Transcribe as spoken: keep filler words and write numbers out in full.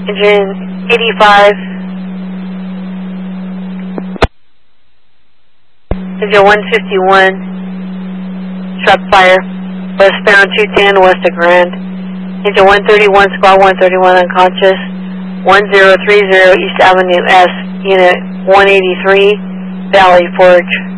Engine eighty-five. Engine one fifty-one. Sharp fire. Westbound two ten west of Grand. Engine one thirty-one, squad one thirty-one unconscious. one zero three zero East Avenue S, unit one eighty-three, Valley Forge.